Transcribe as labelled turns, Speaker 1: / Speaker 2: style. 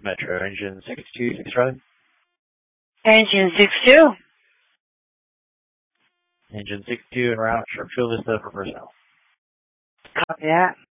Speaker 1: Metro, engine 62, 6 drive.
Speaker 2: Engine 62.
Speaker 1: Engine 62 en route, Sharpsville Vista for personnel.
Speaker 2: Copy that.